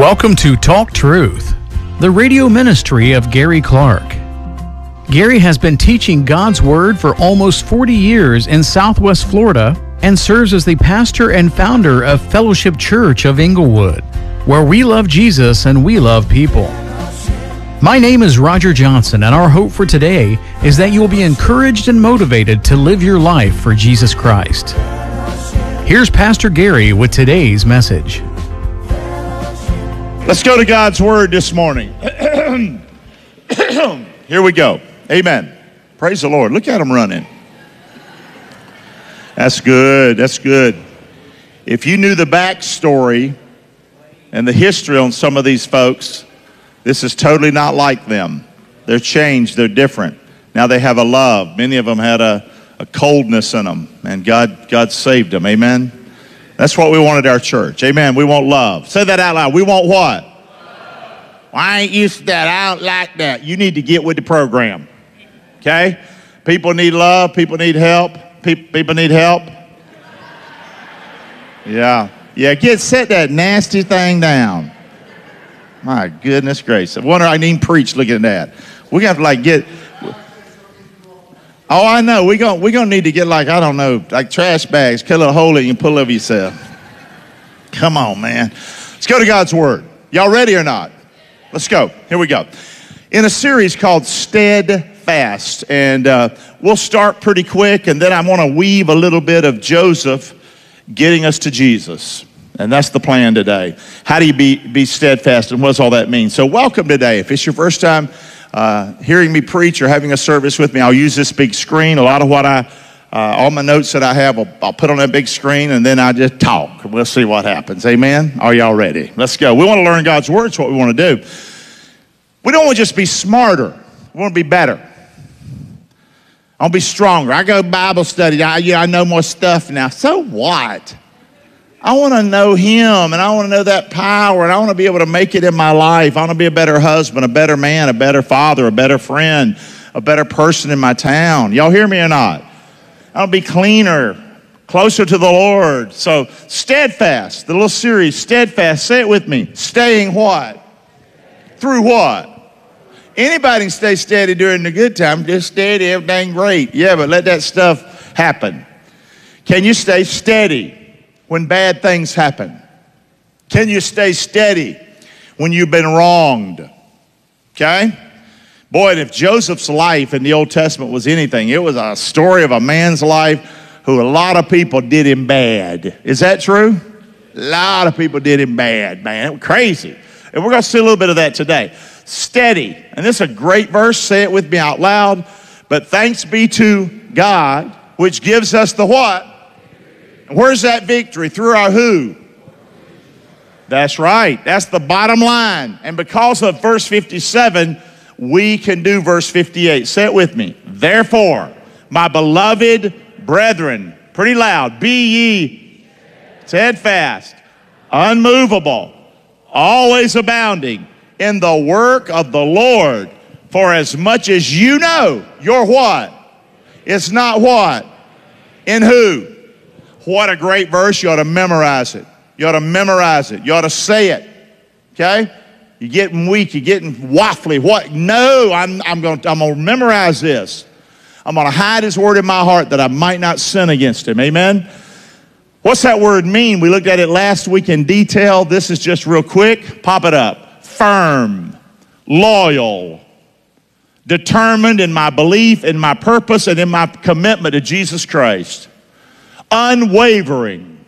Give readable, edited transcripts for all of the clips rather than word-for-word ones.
Welcome to Talk Truth, the radio ministry of Gary Clark. Gary has been teaching God's Word for almost 40 years in Southwest Florida and serves as the pastor and founder of Fellowship Church of Inglewood, where we love Jesus and we love people. My name is Roger Johnson, and our hope for today is that you will be encouraged and motivated to live your life for Jesus Christ. Here's Pastor Gary with today's message. Let's go to God's Word this morning. Here we go. Amen. Praise the Lord. Look at them running. That's good. That's good. If you knew the backstory and the history on some of these folks, this is totally not like them. They're changed. They're different. Now they have a love. Many of them had a coldness in them, and God saved them. Amen. That's what we wanted our church. Amen. We want love. Say that out loud. We want what? Love. Well, I ain't used to that. I don't like that. You need to get with the program. Okay? People need love. People need help. People need help. Yeah. Set that nasty thing down. My goodness gracious. I wonder I didn't preach looking at that. We have to get... Oh, I know. We're gonna need to get like trash bags, cut a little hole in it and pull over yourself. Come on, man. Let's go to God's Word. Y'all ready or not? Let's go. Here we go. In a series called Steadfast, and we'll start pretty quick, and then I want to weave a little bit of Joseph getting us to Jesus. And that's the plan today. How do you be steadfast, and what does all that mean? So welcome today. If it's your first time hearing me preach or having a service with me, I'll use this big screen. A lot of what all my notes that I have, I'll put on that big screen, and then I just talk. We'll see what happens. Amen? Are y'all ready? Let's go. We want to learn God's Word. It's what we want to do. We don't want to just be smarter. We want to be better. I want to be stronger. I go to Bible study. I know more stuff now. So what? I want to know Him, and I want to know that power, and I want to be able to make it in my life. I want to be a better husband, a better man, a better father, a better friend, a better person in my town. Y'all hear me or not? I want to be cleaner, closer to the Lord. So steadfast, the little series, steadfast. Say it with me. Staying what? Through what? Anybody can stay steady during the good time. Just steady, everything great. Yeah, but let that stuff happen. Can you stay steady when bad things happen? Can you stay steady when you've been wronged? Okay? Boy, if Joseph's life in the Old Testament was anything, it was a story of a man's life who a lot of people did him bad. Is that true? A lot of people did him bad, man. It was crazy. And we're going to see a little bit of that today. Steady. And this is a great verse. Say it with me out loud. But thanks be to God, which gives us the what? Where's that victory? Through our who? That's right. That's the bottom line. And because of verse 57, we can do verse 58. Say it with me. Therefore, my beloved brethren, pretty loud, be ye steadfast, unmovable, always abounding in the work of the Lord, for as much as you know, you're what? It's not what? In who? What a great verse. You ought to memorize it. You ought to memorize it. You ought to say it. Okay? You're getting weak. You're getting waffly. What? No, I'm going to memorize this. I'm going to hide His Word in my heart that I might not sin against Him. Amen? What's that word mean? We looked at it last week in detail. This is just real quick. Pop it up. Firm. Loyal. Determined in my belief, in my purpose, and in my commitment to Jesus Christ. Unwavering,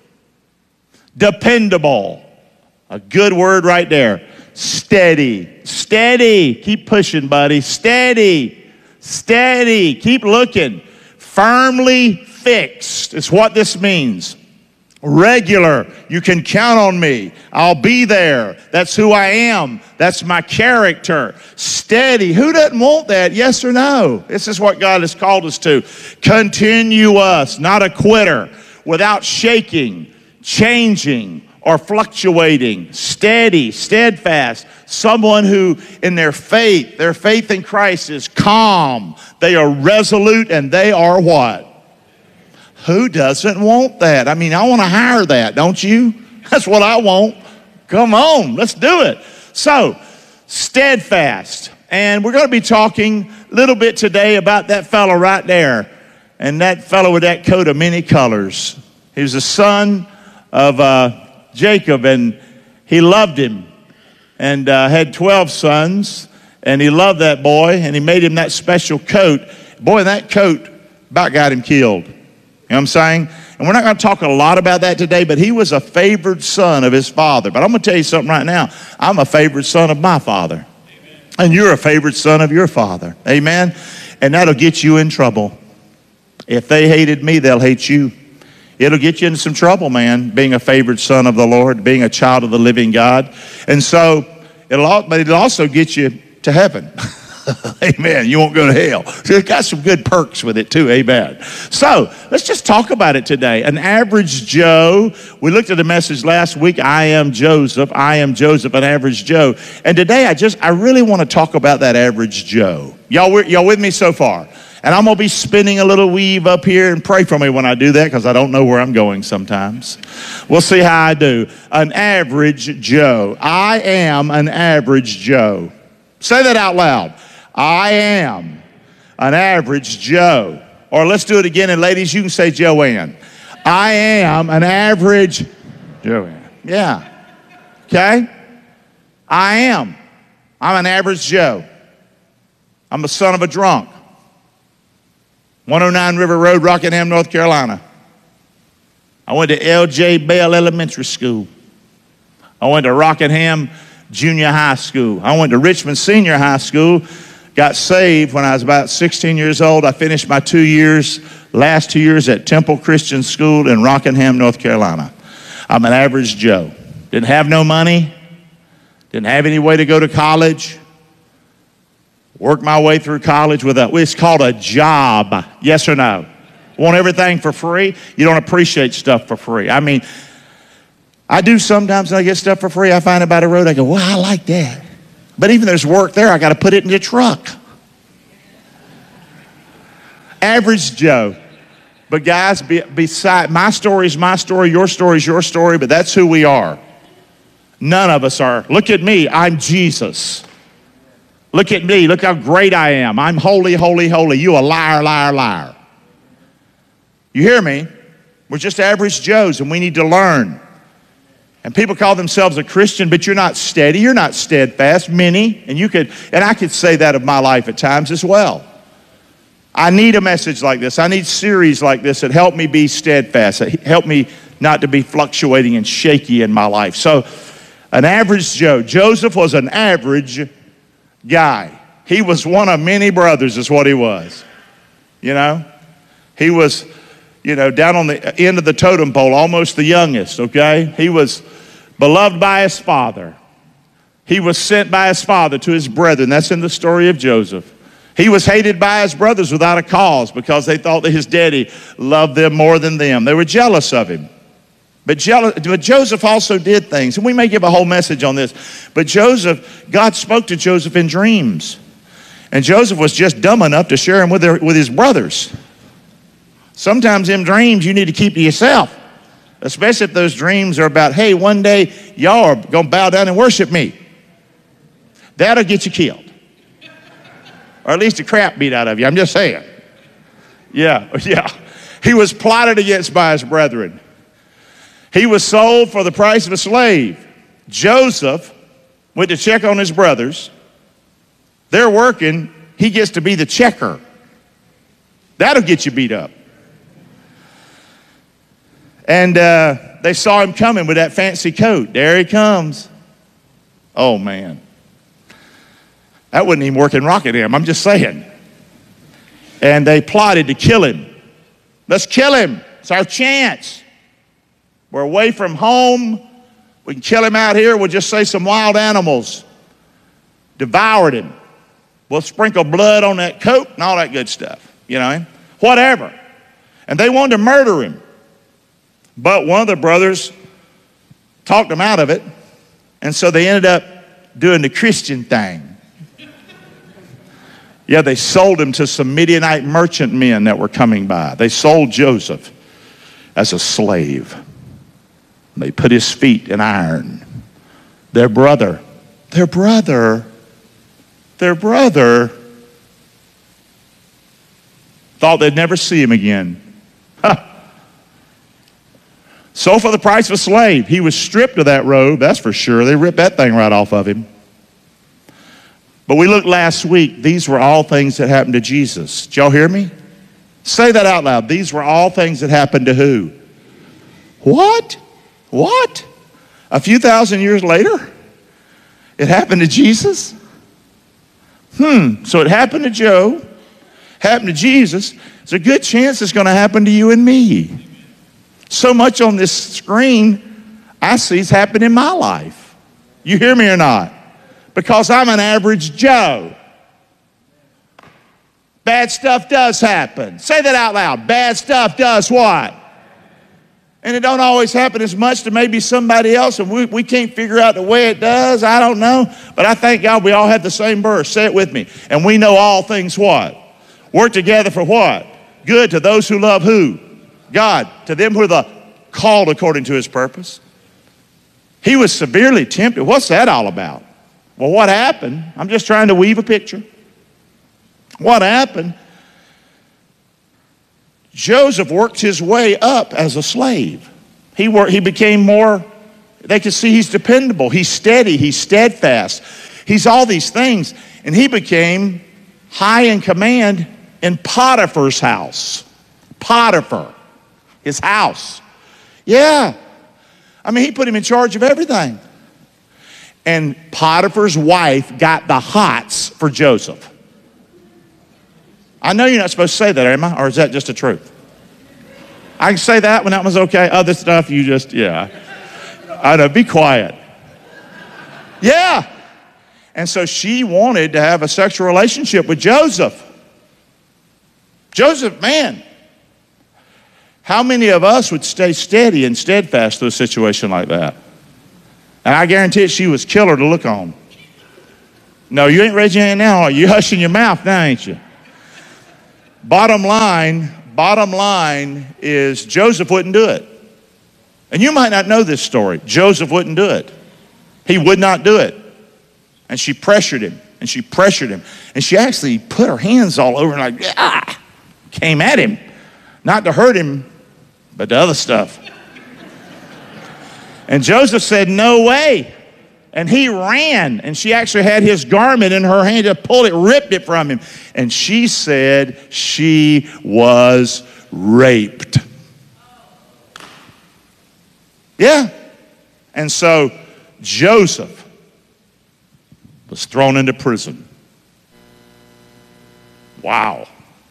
dependable, a good word right there. Steady, steady, keep pushing, buddy. Steady, steady, keep looking. Firmly fixed is what this means. Regular, you can count on me. I'll be there. That's who I am. That's my character. Steady, who doesn't want that? Yes or no? This is what God has called us to. Continuous, not a quitter, without shaking, changing, or fluctuating. Steady, steadfast. Someone who in their faith in Christ is calm. They are resolute, and they are what? Who doesn't want that? I mean, I want to hire that, don't you? That's what I want. Come on, let's do it. So, steadfast. And we're going to be talking a little bit today about that fellow right there. And that fellow with that coat of many colors. He was the son of Jacob, and he loved him. And had 12 sons. And he loved that boy, and he made him that special coat. Boy, that coat about got him killed. You know what I'm saying? And we're not going to talk a lot about that today, but he was a favored son of his father. But I'm going to tell you something right now. I'm a favored son of my father. Amen. And you're a favored son of your father. Amen? And that'll get you in trouble. If they hated me, they'll hate you. It'll get you into some trouble, man, being a favored son of the Lord, being a child of the living God. And so, it'll also get you to heaven. Amen. You won't go to hell. So it's got some good perks with it too. Amen. So let's just talk about it today. An average Joe. We looked at the message last week. I am Joseph. I am Joseph, an average Joe. And today I really want to talk about that average Joe. Y'all with me so far? And I'm going to be spinning a little weave up here, and pray for me when I do that because I don't know where I'm going sometimes. We'll see how I do. An average Joe. I am an average Joe. Say that out loud. I am an average Joe. Or let's do it again, and ladies, you can say Joanne. I am an average Joanne. Yeah. Okay? I am. I'm an average Joe. I'm the son of a drunk. 109 River Road, Rockingham, North Carolina. I went to L.J. Bell Elementary School. I went to Rockingham Junior High School. I went to Richmond Senior High School. Got saved when I was about 16 years old. I finished my last 2 years at Temple Christian School in Rockingham, North Carolina. I'm an average Joe. Didn't have no money. Didn't have any way to go to college. Worked my way through college with it's called a job. Yes or no? Want everything for free? You don't appreciate stuff for free. I mean, I do sometimes when I get stuff for free. I find it by the road. I go, well, I like that. But even there's work there, I got to put it in the truck. Average Joe. But guys, beside my story is my story, your story is your story, but that's who we are. None of us are. Look at me. I'm Jesus. Look at me. Look how great I am. I'm holy, holy, holy. You a liar, liar, liar. You hear me? We're just average Joes, and we need to learn. And people call themselves a Christian, but you're not steady. You're not steadfast. Many, and I could say that of my life at times as well. I need a message like this. I need series like this that help me be steadfast, that help me not to be fluctuating and shaky in my life. So, an average Joe. Joseph was an average guy. He was one of many brothers is what he was. You know? He was, down on the end of the totem pole, almost the youngest, okay? He was beloved by his father. He was sent by his father to his brethren. That's in the story of Joseph. He was hated by his brothers without a cause because they thought that his daddy loved them more than them. They were jealous of him. But Joseph also did things, and we may give a whole message on this, but God spoke to Joseph in dreams. And Joseph was just dumb enough to share them with his brothers. Sometimes in dreams you need to keep to yourself, especially if those dreams are about, hey, one day y'all are going to bow down and worship me. That'll get you killed. Or at least the crap beat out of you, I'm just saying. Yeah. He was plotted against by his brethren. He was sold for the price of a slave. Joseph went to check on his brothers. They're working. He gets to be the checker. That'll get you beat up. And they saw him coming with that fancy coat. There he comes. Oh, man. That wouldn't even work in Rockingham. I'm just saying. And they plotted to kill him. Let's kill him. It's our chance. We're away from home. We can kill him out here. We'll just say some wild animals devoured him. We'll sprinkle blood on that coat and all that good stuff. Whatever. And they wanted to murder him. But one of the brothers talked him out of it. And so they ended up doing the Christian thing. Yeah, they sold him to some Midianite merchant men that were coming by. They sold Joseph as a slave. They put his feet in iron, their brother, thought they'd never see him again. So for the price of a slave, he was stripped of that robe, that's for sure. They ripped that thing right off of him. But we looked last week, these were all things that happened to Jesus. Did y'all hear me? Say that out loud. These were all things that happened to who? What? What? A few thousand years later? It happened to Jesus? So it happened to Joe, happened to Jesus. There's a good chance it's going to happen to you and me. So much on this screen I see is happening in my life. You hear me or not? Because I'm an average Joe. Bad stuff does happen. Say that out loud. Bad stuff does what? And it don't always happen as much to maybe somebody else, and we can't figure out the way it does. I don't know. But I thank God we all have the same verse. Say it with me. And we know all things what? Work together for what? Good to those who love who? God. To them who are the called according to his purpose. He was severely tempted. What's that all about? Well, what happened? I'm just trying to weave a picture. What happened? Joseph worked his way up as a slave. He became more, they could see he's dependable, he's steady, he's steadfast. He's all these things. And he became high in command in Potiphar's house. Potiphar, his house. Yeah. I mean, he put him in charge of everything. And Potiphar's wife got the hots for Joseph. I know you're not supposed to say that, am I? Or is that just the truth? I can say that when that was okay. Other stuff, you just, yeah. I know, be quiet. Yeah. And so she wanted to have a sexual relationship with Joseph. Joseph, man. How many of us would stay steady and steadfast through a situation like that? And I guarantee she was killer to look on. No, you ain't raising your hand now, are you? Hushing your mouth now, ain't you? Bottom line is Joseph wouldn't do it. And you might not know this story. Joseph wouldn't do it. He would not do it. And she pressured him, and she pressured him. And she actually put her hands all over him like, came at him. Not to hurt him, but the other stuff. And Joseph said, no way. And he ran, and she actually had his garment in her hand, to pull it, ripped it from him. And she said she was raped. Yeah. And so Joseph was thrown into prison. Wow.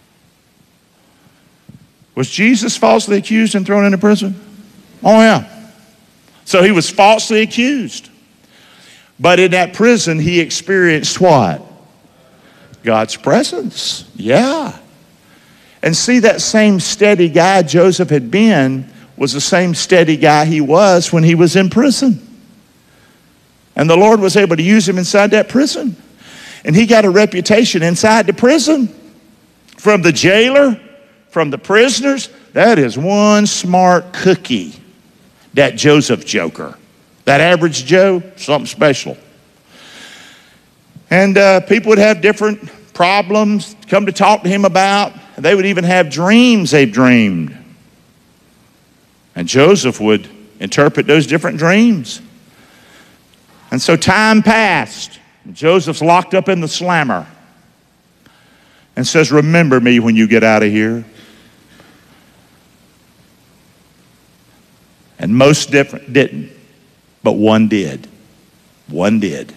Was Jesus falsely accused and thrown into prison? Oh, yeah. So he was falsely accused. But in that prison, he experienced what? God's presence. Yeah. And see, that same steady guy Joseph had been was the same steady guy he was when he was in prison. And the Lord was able to use him inside that prison. And he got a reputation inside the prison. From the jailer, from the prisoners. That is one smart cookie, that Joseph joker. That average Joe, something special. And people would have different problems, come to talk to him about. And they would even have dreams they've dreamed. And Joseph would interpret those different dreams. And so time passed. Joseph's locked up in the slammer. And says, remember me when you get out of here. And most different didn't. But one did. One did.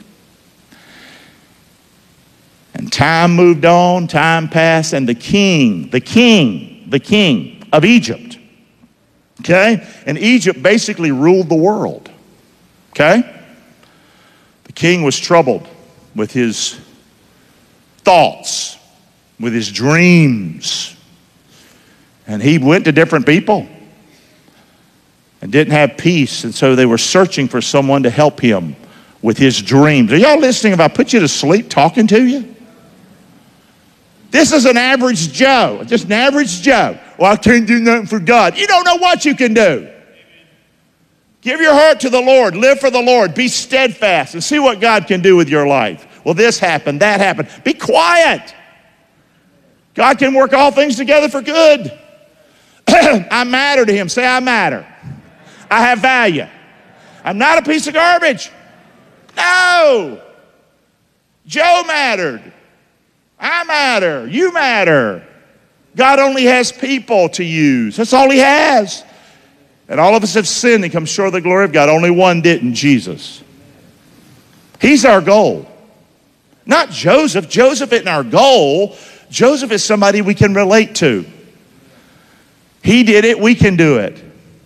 And time moved on, time passed, and the king of Egypt, okay? And Egypt basically ruled the world, okay? The king was troubled with his thoughts, with his dreams. And he went to different people and didn't have peace. And so they were searching for someone to help him with his dreams. Are y'all listening if I put you to sleep talking to you? This is an average Joe, just an average Joe. Well, I can't do nothing for God. You don't know what you can do. Give your heart to the Lord. Live for the Lord. Be steadfast and see what God can do with your life. Well, this happened, that happened. Be quiet. God can work all things together for good. I matter to him. Say, I matter. I have value. I'm not a piece of garbage. No. Joe mattered. I matter. You matter. God only has people to use. That's all he has. And all of us have sinned and come short of the glory of God. Only one didn't, Jesus. He's our goal. Not Joseph. Joseph isn't our goal. Joseph is somebody we can relate to. He did it, we can do it.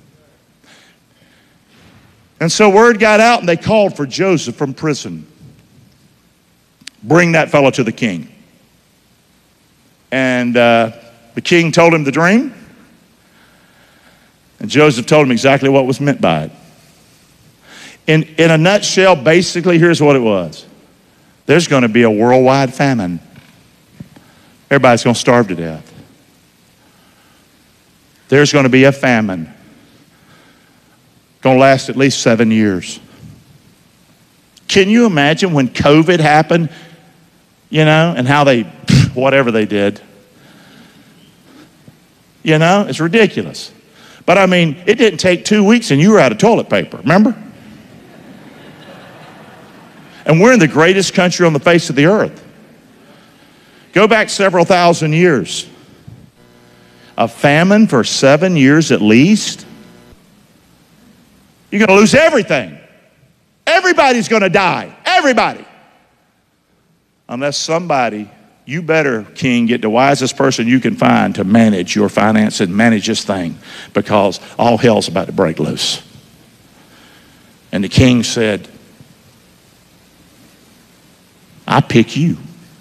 And so word got out and they called for Joseph from prison. Bring that fellow to the king. And the king told him the dream. And Joseph told him exactly what was meant by it. In a nutshell, basically, here's what it was. There's going to be a worldwide famine. Everybody's going to starve to death. There's going to be a famine. Going to last at least 7 years. Can you imagine when COVID happened, and how they, whatever they did? It's ridiculous. But I mean, it didn't take 2 weeks and you were out of toilet paper, remember? And we're in the greatest country on the face of the earth. Go back several thousand years. A famine for 7 years at least. You're going to lose everything. Everybody's going to die. Everybody. Unless somebody, you better, king, get the wisest person you can find to manage your finance and manage this thing, because all hell's about to break loose. And the king said, I pick you.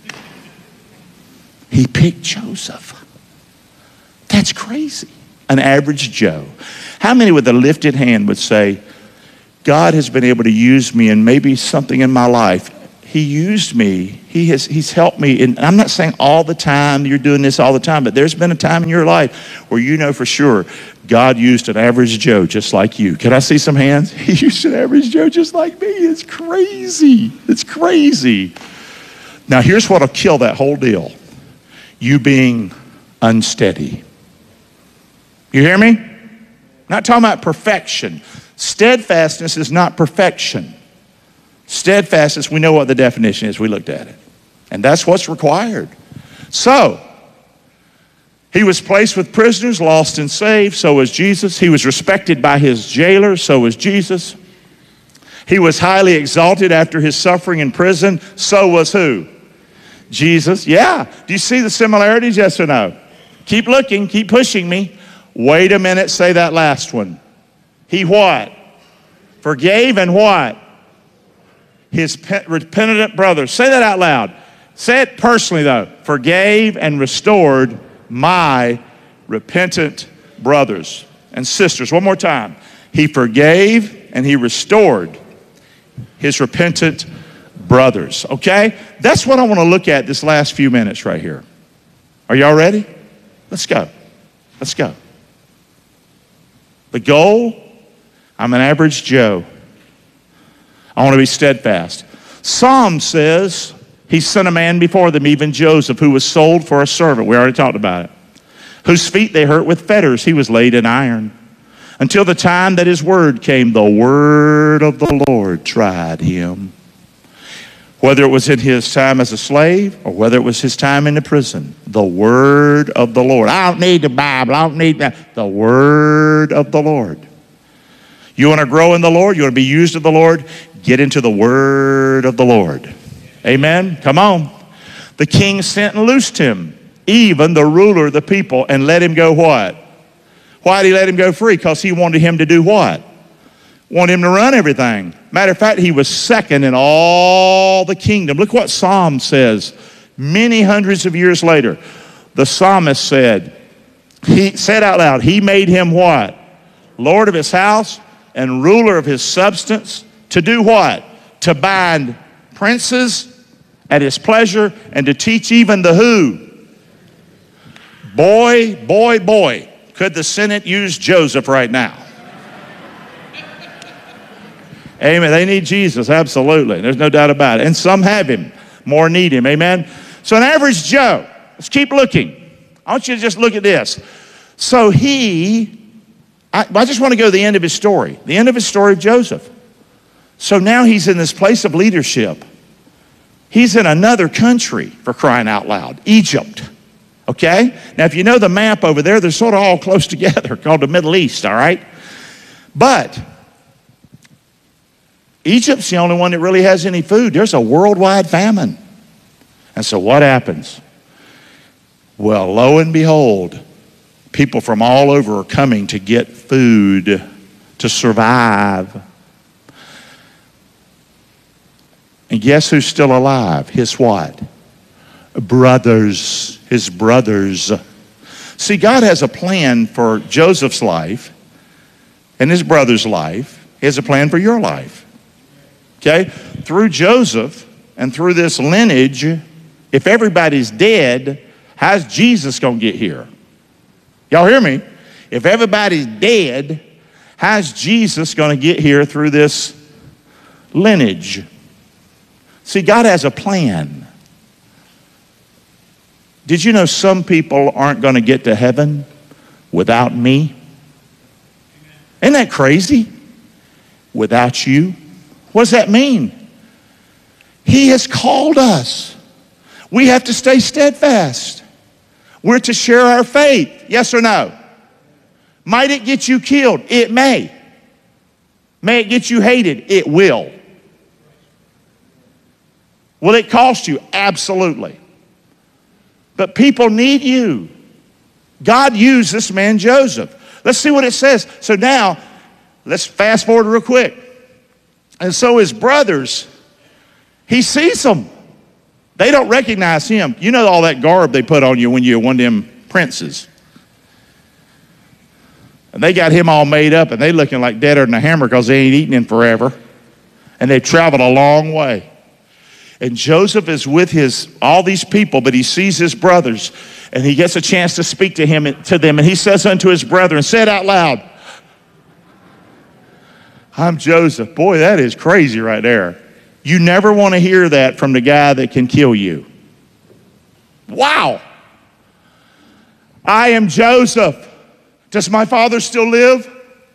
He picked Joseph. That's crazy. An average Joe. How many with a lifted hand would say, God has been able to use me in maybe something in my life? He used me. He's helped me. And I'm not saying all the time you're doing this all the time, but there's been a time in your life where you know for sure God used an average Joe just like you. Can I see some hands? He used an average Joe just like me. It's crazy. It's crazy. Now here's what'll kill that whole deal. You being unsteady. You hear me? Not talking about perfection. Steadfastness is not perfection. Steadfastness, we know what the definition is. We looked at it. And that's what's required. So, he was placed with prisoners, lost and saved. So was Jesus. He was respected by his jailer. So was Jesus. He was highly exalted after his suffering in prison. So was who? Jesus. Yeah. Do you see the similarities? Yes or no? Keep looking. Keep pushing me. Wait a minute. Say that last one. He what? Forgave and what? His repentant brothers. Say that out loud. Say it personally though. Forgave and restored my repentant brothers and sisters. One more time. He forgave and he restored his repentant brothers. Okay? That's what I want to look at this last few minutes right here. Are y'all ready? Let's go. Let's go. The goal, I'm an average Joe. I want to be steadfast. Psalm says he sent a man before them, even Joseph, who was sold for a servant. We already talked about it. Whose feet they hurt with fetters. He was laid in iron. Until the time that his word came, the word of the Lord tried him. Whether it was in his time as a slave or whether it was his time in the prison, the word of the Lord. I don't need the Bible. I don't need that. The word of the Lord. You want to grow in the Lord? You want to be used of the Lord? Get into the word of the Lord. Amen? Come on. The king sent and loosed him, even the ruler of the people, and let him go what? Why did he let him go free? Because he wanted him to do what? Wanted him to run everything. Matter of fact, he was second in all the kingdom. Look what Psalm says. Many hundreds of years later, the psalmist said, he said out loud, he made him what? Lord of his house and ruler of his substance. To do what? To bind princes at his pleasure and to teach even the who? Boy. Could the Senate use Joseph right now? Amen. They need Jesus, absolutely. There's no doubt about it. And some have him, more need him. Amen. So an average Joe, let's keep looking. I want you to just look at this. So I just want to go to the end of his story, the end of his story of Joseph. So now he's in this place of leadership. He's in another country, for crying out loud, Egypt. Okay? Now, if you know the map over there, they're sort of all close together, called the Middle East, all right? But Egypt's the only one that really has any food. There's a worldwide famine. And so what happens? Well, lo and behold, people from all over are coming to get food to survive. And guess who's still alive? His what? Brothers. His brothers. See, God has a plan for Joseph's life and his brother's life. He has a plan for your life. Okay? Through Joseph and through this lineage, if everybody's dead, how's Jesus going to get here? Y'all hear me? If everybody's dead, how's Jesus going to get here through this lineage? See, God has a plan. Did you know some people aren't going to get to heaven without me? Isn't that crazy? Without you? What does that mean? He has called us. We have to stay steadfast. We're to share our faith. Yes or no? Might it get you killed? It may. May it get you hated? It will. Will it cost you? Absolutely. But people need you. God used this man Joseph. Let's see what it says. So now, let's fast forward real quick. And so his brothers, he sees them. They don't recognize him. You know all that garb they put on you when you're one of them princes. And they got him all made up, and they looking like deader than a hammer because they ain't eaten in forever. And they traveled a long way. And Joseph is with all these people, but he sees his brothers, and he gets a chance to speak to them, and he says unto his brethren, say it out loud, I'm Joseph. Boy, that is crazy right there. You never want to hear that from the guy that can kill you. Wow. I am Joseph. Does my father still live?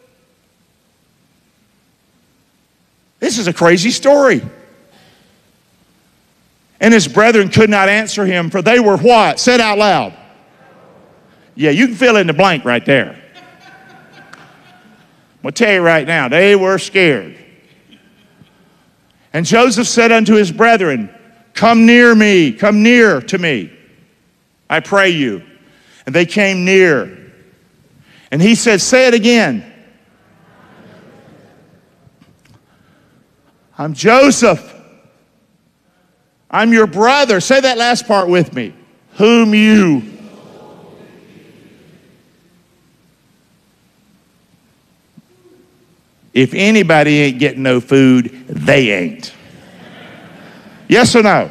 This is a crazy story. And his brethren could not answer him, for they were what? Say it out loud. Yeah, you can fill in the blank right there. I'm going to tell you right now, they were scared. And Joseph said unto his brethren, come near me, come near to me, I pray you. And they came near. And he said, say it again. I'm Joseph. I'm your brother. Say that last part with me. Whom you. If anybody ain't getting no food, they ain't. Yes or no?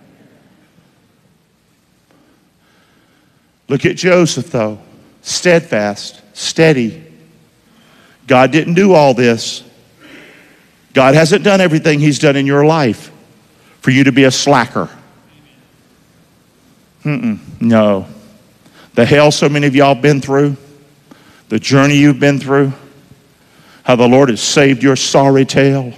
Look at Joseph, though. Steadfast, steady. God didn't do all this. God hasn't done everything he's done in your life for you to be a slacker. No. The hell so many of y'all been through, the journey you've been through, how the Lord has saved your sorry tale.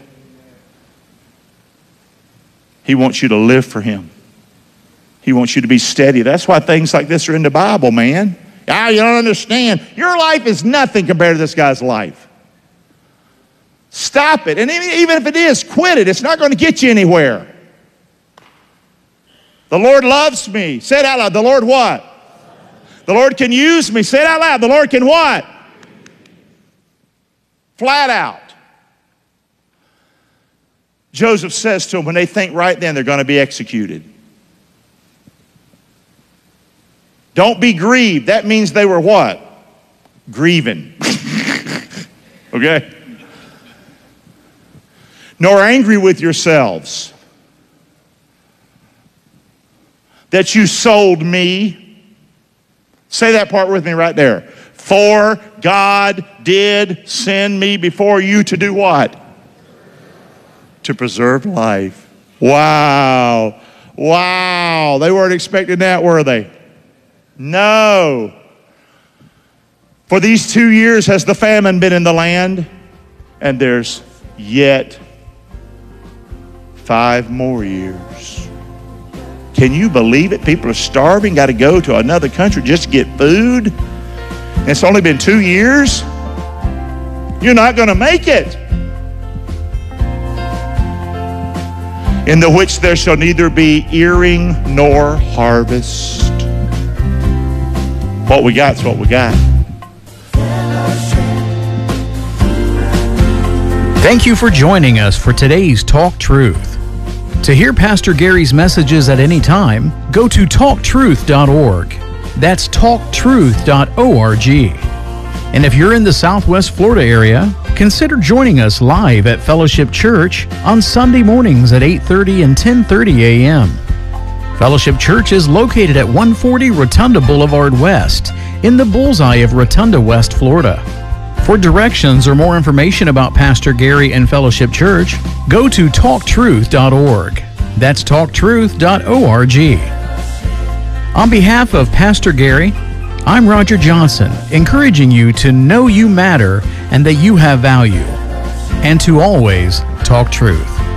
He wants you to live for him. He wants you to be steady. That's why things like this are in the Bible, man. You don't understand. Your life is nothing compared to this guy's life. Stop it. And even if it is, quit it. It's not going to get you anywhere. The Lord loves me. Say it out loud. The Lord what? The Lord can use me. Say it out loud. The Lord can what? Flat out. Joseph says to them, when they think right then, they're going to be executed. Don't be grieved. That means they were what? Grieving. Okay? Nor angry with yourselves that you sold me. Say that part with me right there. For God did send me before you to do what? to preserve life. Wow. Wow. They weren't expecting that, were they? No. For these 2 years has the famine been in the land, and there's yet 5 more years. Can you believe it? People are starving, got to go to another country just to get food. And it's only been 2 years. You're not going to make it. In the which there shall neither be earing nor harvest. What we got's what we got. Thank you for joining us for today's Talk Truth. To hear Pastor Gary's messages at any time, go to talktruth.org. That's talktruth.org. And if you're in the Southwest Florida area, consider joining us live at Fellowship Church on Sunday mornings at 8:30 and 10:30 a.m. Fellowship Church is located at 140 Rotunda Boulevard West in the bullseye of Rotunda, West Florida. For directions or more information about Pastor Gary and Fellowship Church, go to talktruth.org. That's talktruth.org. On behalf of Pastor Gary, I'm Roger Johnson, encouraging you to know you matter and that you have value, and to always talk truth.